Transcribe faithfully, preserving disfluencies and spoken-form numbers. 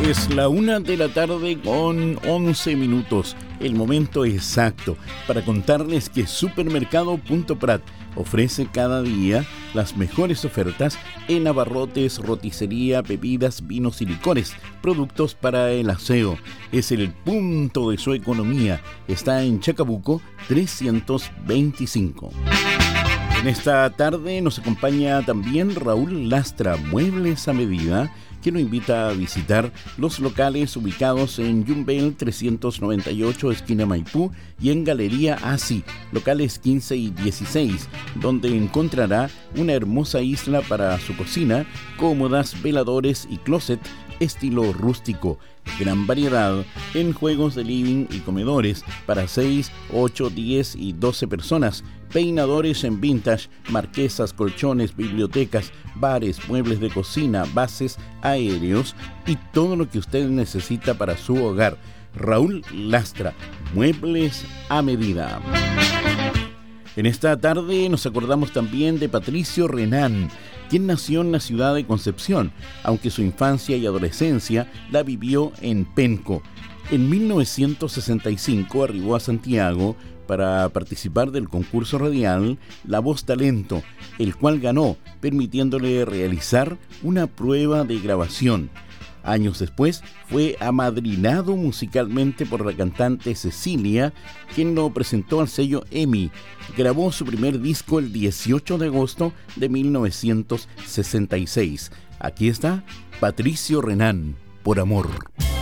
Es la una de la tarde con once minutos, el momento exacto para contarles que Supermercado Punto Prat ofrece cada día las mejores ofertas en abarrotes, roticería, bebidas, vinos y licores, productos para el aseo. Es el punto de su economía. Está en Chacabuco trescientos veinticinco. En esta tarde nos acompaña también Raúl Lastra, Muebles a Medida, que lo invita a visitar los locales ubicados en Yumbel trescientos noventa y ocho, esquina Maipú, y en Galería Asi, locales quince y dieciséis, donde encontrará una hermosa isla para su cocina, cómodas, veladores y closet estilo rústico. Gran variedad en juegos de living y comedores para seis, ocho, diez y doce personas, peinadores en vintage, marquesas, colchones, bibliotecas, bares, muebles de cocina, bases aéreos y todo lo que usted necesita para su hogar. Raúl Lastra, Muebles a Medida. En esta tarde nos acordamos también de Patricio Renán, quien nació en la ciudad de Concepción, aunque su infancia y adolescencia la vivió en Penco. En mil novecientos sesenta y cinco arribó a Santiago para participar del concurso radial La Voz Talento, el cual ganó, permitiéndole realizar una prueba de grabación. Años después fue amadrinado musicalmente por la cantante Cecilia, quien lo presentó al sello EMI. Grabó su primer disco el dieciocho de agosto de mil novecientos sesenta y seis. Aquí está Patricio Renán, Por Amor.